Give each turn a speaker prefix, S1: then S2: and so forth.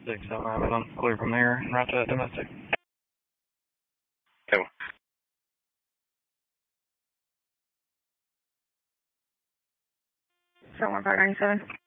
S1: 679, clear from there, and right to that domestic.
S2: Okay.
S3: 71597.